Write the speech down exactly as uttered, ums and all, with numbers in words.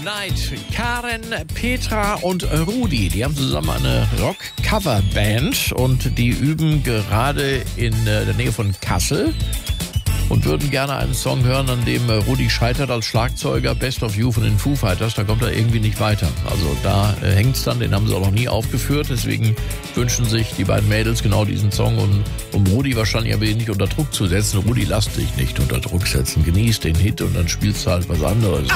Night. Karen, Petra und Rudi, die haben zusammen eine Rock-Cover-Band und die üben gerade in der Nähe von Kassel und würden gerne einen Song hören, an dem Rudi scheitert als Schlagzeuger, Best of You von den Foo Fighters. Da kommt er irgendwie nicht weiter. Also da äh, hängt's dann, den haben sie auch noch nie aufgeführt. Deswegen wünschen sich die beiden Mädels genau diesen Song, und um Rudi wahrscheinlich ein wenig unter Druck zu setzen. Rudi, lass dich nicht unter Druck setzen. Genieß den Hit und dann spielst du halt was anderes.